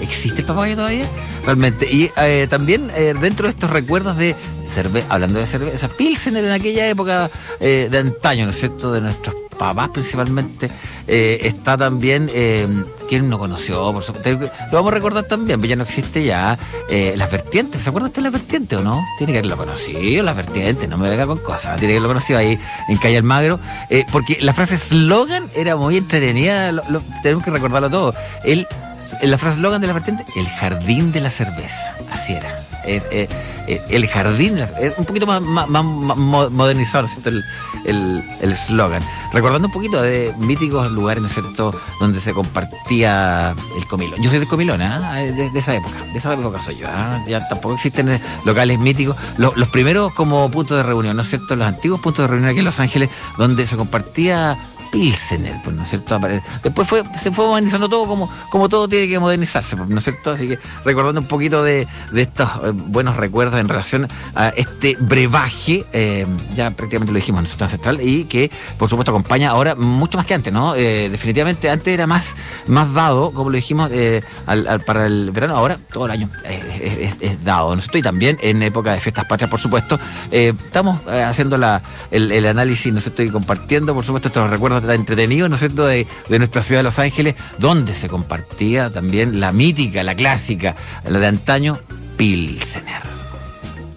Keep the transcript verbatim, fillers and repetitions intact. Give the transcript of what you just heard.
¿Existe el papagayo todavía? Realmente. Y eh, también eh, dentro de estos recuerdos de cerveza, hablando de cerveza, Pilsener en aquella época eh, de antaño, ¿no es cierto?, de nuestros papás principalmente, eh, está también, eh, ¿quién no conoció? Por supuesto, lo vamos a recordar también, pero ya no existe ya, eh, las vertientes. ¿Se acuerdan usted de las vertientes o no? Tiene que haberlo conocido, las vertientes, no me venga con cosas, tiene que haberlo conocido ahí en Calle Almagro, eh, porque la frase eslogan era muy entretenida, lo, lo, tenemos que recordarlo todo. El, la frase eslogan de las vertientes, el jardín de la cerveza, así era. Eh, eh, eh, el jardín, eh, un poquito más, más, más modernizado, ¿no es cierto? El eslogan. Recordando un poquito de míticos lugares, ¿no es cierto?, donde se compartía el comilón. Yo soy de Comilón, ¿eh? de, de esa época, de esa época soy yo. ¿eh? Ya tampoco existen locales míticos. Los, los primeros como puntos de reunión, ¿no es cierto?, los antiguos puntos de reunión aquí en Los Ángeles, donde se compartía Pilsener, pues, ¿no es cierto? Después fue, se fue modernizando todo como, como todo tiene que modernizarse, pues, ¿no es cierto? Así que recordando un poquito de, de estos eh, buenos recuerdos en relación a este brebaje, eh, ya prácticamente lo dijimos, nosotros ancestral, y que por supuesto acompaña ahora mucho más que antes, ¿no? Eh, definitivamente antes era más, más dado, como lo dijimos, eh, al, al, para el verano, ahora todo el año eh, es, es, es dado, ¿no es cierto? Y también en época de fiestas patrias, por supuesto, eh, estamos eh, haciendo la, el, el análisis, ¿no es cierto? Y compartiendo, por supuesto, estos recuerdos tan entretenidos, ¿no es cierto?, de, de nuestra ciudad de Los Ángeles, donde se compartía también la mítica, la clásica, la de antaño, Pilsener.